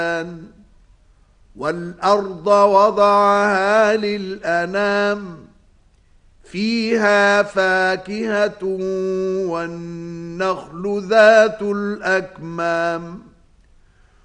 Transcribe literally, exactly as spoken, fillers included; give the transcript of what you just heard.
والأرض وضعها للأنام فيها فاكهة والنخل ذات الأكمام